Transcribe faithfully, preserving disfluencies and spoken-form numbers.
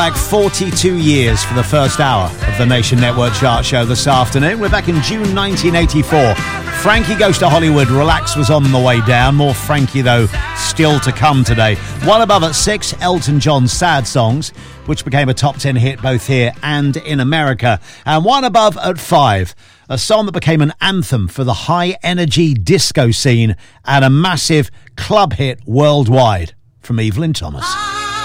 Back forty-two years for the first hour of the Nation Network Chart Show this afternoon. We're back in June nineteen eighty-four. Frankie Goes to Hollywood. Relax was on the way down. More Frankie, though, still to come today. One above at six, Elton John's Sad Songs, which became a top ten hit both here and in America. And one above at five, a song that became an anthem for the high-energy disco scene and a massive club hit worldwide, from Evelyn Thomas.